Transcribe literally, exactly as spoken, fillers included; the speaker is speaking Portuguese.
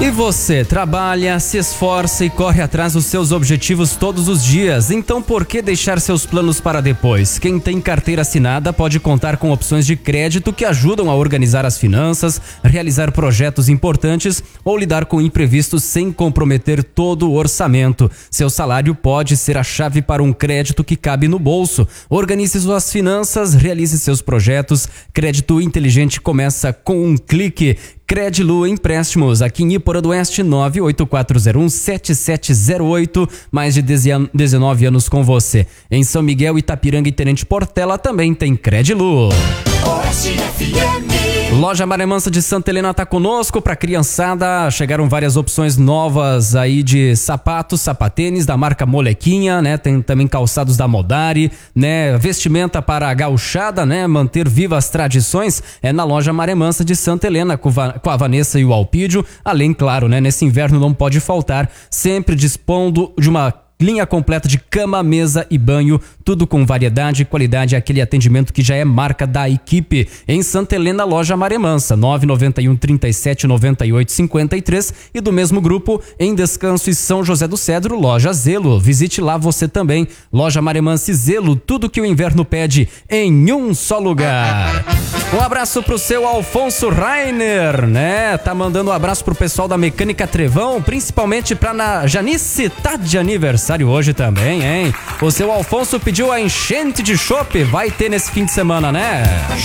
E você trabalha, se esforça e corre atrás dos seus objetivos todos os dias. Então por que deixar seus planos para depois? Quem tem carteira assinada pode contar com opções de crédito que ajudam a organizar as finanças, realizar projetos importantes ou lidar com imprevistos sem comprometer todo o orçamento. Seu salário pode ser a chave para um crédito que cabe no bolso. Organize suas finanças, realize seus projetos. Crédito inteligente começa com um clique. Credilu Empréstimos, aqui em Iporã do Oeste, nove oito quatro zero um sete sete zero oito, mais de dezenove anos com você. Em São Miguel, Itapiranga e Tenente Portela também tem Credilu. Oeste F M. Loja Maremansa de Santa Helena tá conosco pra criançada. Chegaram várias opções novas aí de sapatos, sapatênis da marca Molequinha, né? Tem também calçados da Modari, né? Vestimenta para a gauchada, né? Manter vivas as tradições é na Loja Maremansa de Santa Helena, com, com a Vanessa e o Alpídio. Além, claro, né? Nesse inverno não pode faltar, sempre dispondo de uma linha completa de cama, mesa e banho, tudo com variedade e qualidade, aquele atendimento que já é marca da equipe. Em Santa Helena, Loja Maremansa, nove nove um, trinta e sete, noventa e oito, cinquenta e três, e do mesmo grupo, em Descanso e São José do Cedro, Loja Zelo. Visite lá você também. Loja Maremansa e Zelo, tudo que o inverno pede em um só lugar. Um abraço pro seu Alfonso Rainer, né? Tá mandando um abraço pro pessoal da Mecânica Trevão, principalmente pra na Janice, tá de aniversário hoje também, hein? O seu Alfonso pediu a enchente de chopp, vai ter nesse fim de semana, né?